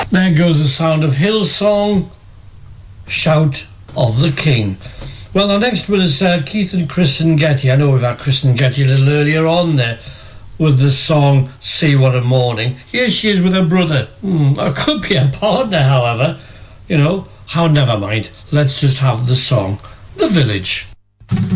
There goes the sound of Hillsong, Shout of the King. Well, our next one is Keith and Kristen Getty. I know we've had Kristen Getty a little earlier on there with the song See What a Morning. Here she is with her brother. Or could be a partner, however. You know, never mind. Let's just have the song, The Village.